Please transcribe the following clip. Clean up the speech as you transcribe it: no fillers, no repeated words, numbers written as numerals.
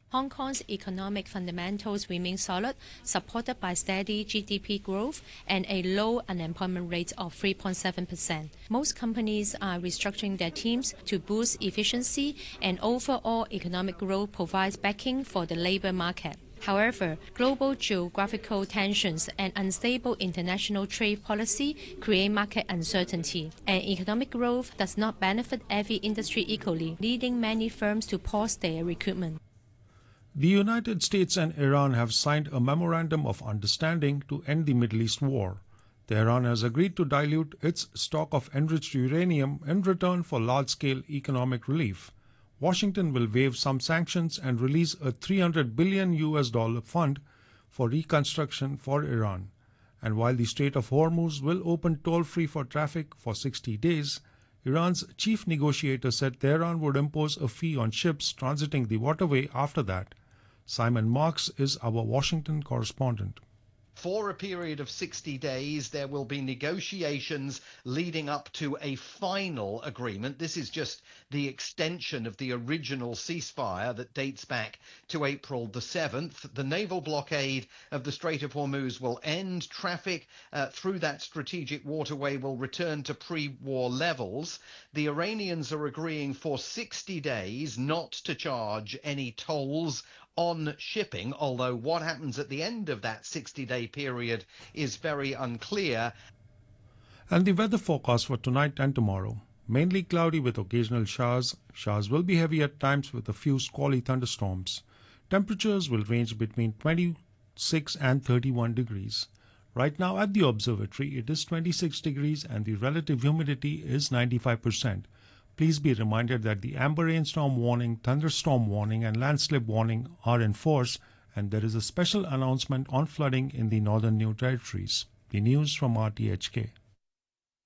Hong Kong's economic fundamentals remain solid, supported by steady GDP growth and a low unemployment rate of 3.7%. Most companies are restructuring their teams to boost efficiency, and overall economic growth provides backing for the labor market. However, global geographical tensions and unstable international trade policy create market uncertainty, and economic growth does not benefit every industry equally, leading many firms to pause their recruitment. The United States and Iran have signed a memorandum of understanding to end the Middle East war. Tehran has agreed to dilute its stock of enriched uranium in return for large-scale economic relief. Washington will waive some sanctions and release a $300 billion fund for reconstruction for Iran. And while the Strait of Hormuz will open toll-free for traffic for 60 days, Iran's chief negotiator said Tehran would impose a fee on ships transiting the waterway after that. Simon Marks is our Washington correspondent. For a period of 60 days, there will be negotiations leading up to a final agreement. This is just the extension of the original ceasefire that dates back to April the 7th. The naval blockade of the Strait of Hormuz will end. Traffic through that strategic waterway will return to pre-war levels. The Iranians are agreeing for 60 days not to charge any tolls on shipping, although what happens at the end of that 60-day period is very unclear. And the weather forecast for tonight and tomorrow. Mainly cloudy with occasional showers. Showers will be heavy at times with a few squally thunderstorms. Temperatures will range between 26 and 31 degrees. Right now at the observatory it is 26 degrees and the relative humidity is 95%. Please be reminded that the amber rainstorm warning, thunderstorm warning and landslip warning are in force, and there is a special announcement on flooding in the northern New Territories. The news from RTHK.